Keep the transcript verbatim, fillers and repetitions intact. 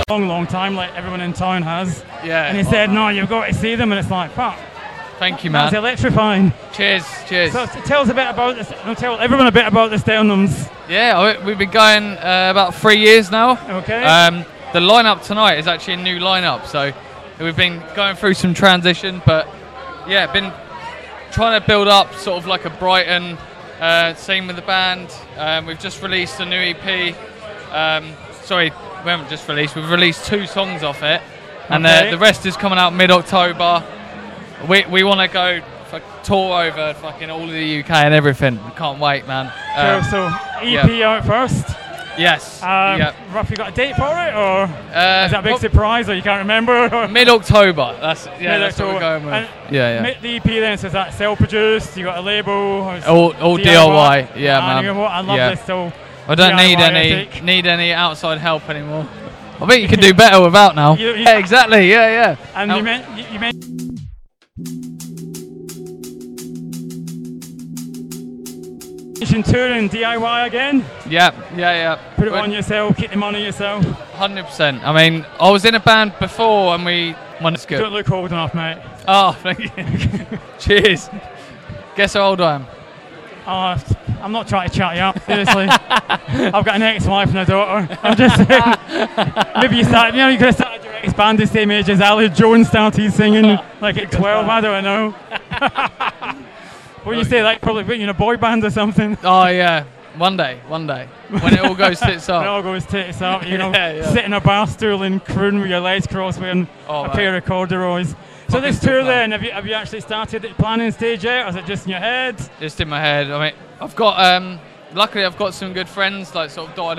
long, long time, like everyone in town has. Yeah. And he said, no, you've got to see them, and it's like, fuck. Thank you, man. That's electrifying. Cheers, cheers. So t- tell us a bit about this. No, tell everyone a bit about the Sternums. Yeah, we- we've been going uh, about three years now. Okay. Um, the lineup tonight is actually a new lineup, so we've been going through some transition, but yeah, been trying to build up sort of like a Brighton uh, scene with the band. Um, we've just released a new E P. Um, sorry, we haven't just released. We've released two songs off it, and Okay. the, the rest is coming out mid-October. We we want to go for tour over fucking all of the U K and everything. We can't wait, man. Cool, Um, so E P yeah. out first. Yes. Um, yeah. Roughly got a date for it, or Uh, is that a big well, surprise, or you can't remember? Or Mid-October. That's yeah. That's what we're Mid-October. going with. And Yeah, yeah. mi- The E P then, so is that self-produced? You got a label? Or is All all D I Y. Yeah, Ah, man. you know what? I love yeah. this. So I don't need D I Y any ethic. need any outside help anymore. I think you can do better without now. You- you- yeah, exactly. Yeah, yeah. And Now- you meant you, you meant. Touring D I Y again. yeah, yeah, yeah. Put it But on yourself. Keep the money yourself. one hundred percent. I mean, I was in a band before and we won. It's Don't good. look old enough, mate. Oh, thank you. Cheers. Guess how old I am. Oh, I'm not trying to chat you up, seriously. I've got an ex-wife and a daughter. I'm just saying. Maybe you started, you know, you could have started your ex-band the same age as Ali Jones started singing, like at twelve, I don't know. What do you say, like probably being in a boy band or something? Oh yeah. One day, one day, when it all goes tits It up. all goes tits up, you know, Yeah, yeah. sit in a bar stool and croon with your legs crossed wearing Oh, a man. pair of corduroys. So Fucking this still tour plan. then, have you, have you actually started the planning stage yet, or is it just in your head? Just in my head. I mean, I've got. Um, luckily, I've got some good friends, like sort of dotted